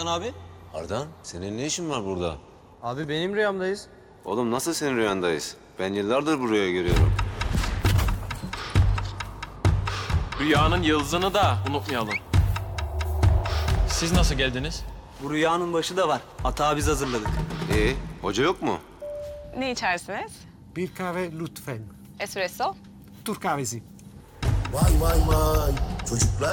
Ardan abi? Ardan, senin ne işin var burada? Abi benim rüyamdayız. Oğlum nasıl senin rüyandayız? Ben yıllardır bu rüyayı görüyorum. Rüyanın yıldızını da unutmayalım. Siz nasıl geldiniz? Bu rüyanın başı da var. Atağı biz hazırladık. Hoca yok mu? Ne içersiniz? Bir kahve lütfen. Espresso. Türk kahvesi. Vay vay vay. Çocuklar